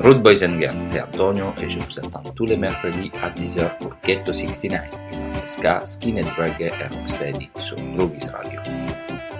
Rude Boys and Girls, c'est Antonio et je vous attends tous les mercredis à 10h pour Ghetto 69, ska, skinhead reggae et rocksteady sur Groovies Radio.